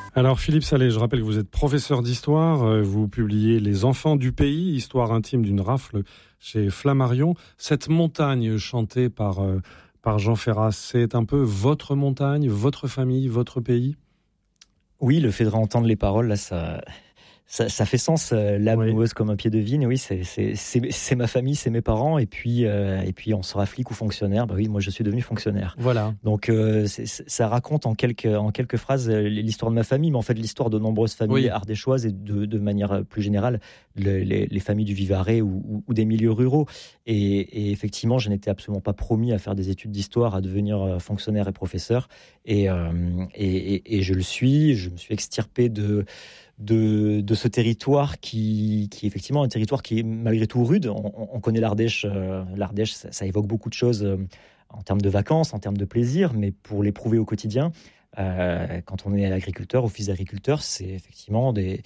Alors Philippe Salé, je rappelle que vous êtes professeur d'histoire, vous publiez Les enfants du pays, histoire intime d'une rafle chez Flammarion. Cette montagne chantée par Jean Ferrat, c'est un peu votre montagne, votre famille, votre pays ? Oui, le fait de réentendre les paroles, là, ça fait sens. L'âme noueuse comme un pied de vigne, oui, c'est ma famille, c'est mes parents, et puis on sera flic ou fonctionnaire. Bah oui, moi je suis devenu fonctionnaire. Voilà. Donc ça raconte en quelques phrases l'histoire de ma famille, mais en fait l'histoire de nombreuses familles ardéchoises et de manière plus générale les familles du Vivarais ou des milieux ruraux. Et effectivement, je n'étais absolument pas promis à faire des études d'histoire, à devenir fonctionnaire et professeur, et je le suis. Je me suis extirpé de ce territoire qui est effectivement un territoire qui est malgré tout rude. On connaît l'Ardèche. L'Ardèche, ça évoque beaucoup de choses en termes de vacances, en termes de plaisir, mais pour l'éprouver au quotidien, quand on est agriculteur ou fils d'agriculteur, c'est effectivement des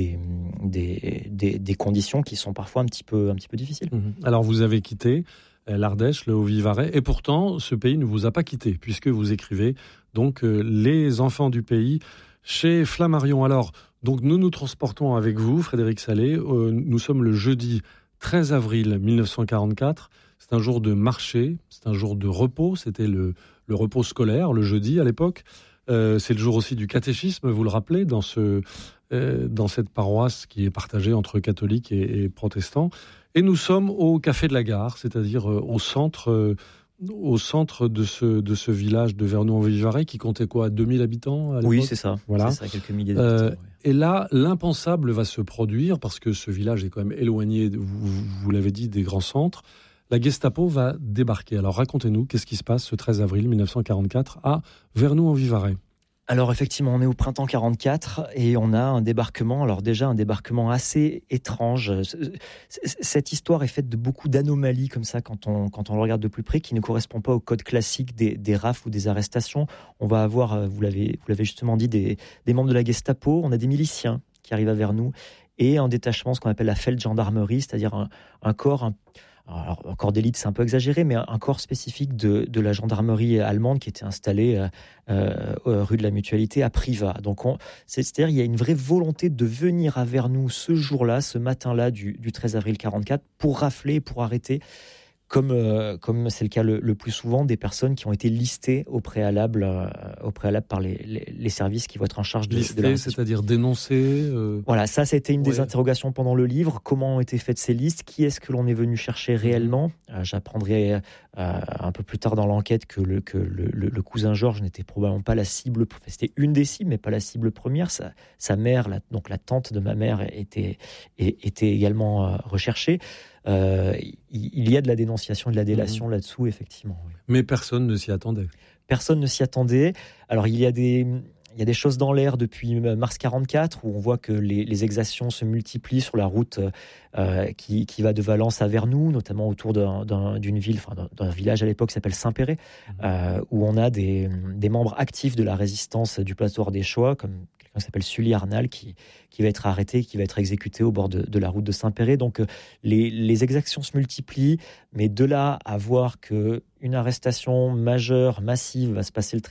conditions qui sont parfois un petit peu difficiles. Alors vous avez quitté l'Ardèche, le Haut-Vivarais, et pourtant ce pays ne vous a pas quitté, puisque vous écrivez donc Les enfants du pays chez Flammarion. Alors, donc nous nous transportons avec vous, Frédéric Salé. Nous sommes le jeudi 13 avril 1944. C'est un jour de marché, c'est un jour de repos. C'était le repos scolaire, le jeudi à l'époque. C'est le jour aussi du catéchisme, vous le rappelez, dans cette paroisse qui est partagée entre catholiques et protestants. Et nous sommes au Café de la Gare, c'est-à-dire au centre de ce village de Vernoux-en-Vivarais qui comptait quoi, 2000 habitants à l'époque ? Oui, c'est ça. Voilà. C'est ça, quelques milliers d'habitants. Et là, l'impensable va se produire parce que ce village est quand même éloigné, vous l'avez dit, des grands centres. La Gestapo va débarquer. Alors racontez-nous, qu'est-ce qui se passe ce 13 avril 1944 à Vernoux-en-Vivarais ? Alors effectivement, on est au printemps 44 et on a un débarquement. Alors déjà un débarquement assez étrange. Cette histoire est faite de beaucoup d'anomalies comme ça quand on le regarde de plus près, qui ne correspond pas au code classique des rafles ou des arrestations. On va avoir, vous l'avez justement dit, des membres de la Gestapo. On a des miliciens qui arrivent vers nous et un détachement, ce qu'on appelle la Feldgendarmerie, c'est-à-dire un corps. Alors, un corps d'élite, c'est un peu exagéré, mais un corps spécifique de la gendarmerie allemande qui était installé rue de la Mutualité à Privas. Donc, c'est-à-dire il y a une vraie volonté de venir à Vernoux ce jour-là, ce matin-là du 13 avril 44, pour rafler, pour arrêter, comme c'est le cas le plus souvent, des personnes qui ont été listées au préalable par les services qui vont être en charge de listées, c'est-à-dire dénoncées. Voilà, ça a été une des interrogations pendant le livre. Comment ont été faites ces listes ? Qui est-ce que l'on est venu chercher réellement ? J'apprendrai un peu plus tard dans l'enquête que le cousin Georges n'était probablement pas la cible. C'était une des cibles, mais pas la cible première. Sa mère, donc la tante de ma mère, était également recherchée. Il y a de la dénonciation et de la délation là-dessous, effectivement. Oui. Mais personne ne s'y attendait. Personne ne s'y attendait. Alors, il y a des choses dans l'air depuis mars 44 où on voit que les exactions se multiplient sur la route qui va de Valence à Vernoux, notamment autour d'une ville, d'un village à l'époque qui s'appelle Saint-Péret, où on a des membres actifs de la résistance du plateau ardéchois, comme quelqu'un qui s'appelle Sully Arnal, qui va être arrêté, qui va être exécuté au bord de la route de Saint-Péret. Donc les exactions se multiplient, mais de là à voir qu'une arrestation majeure, massive, va se passer le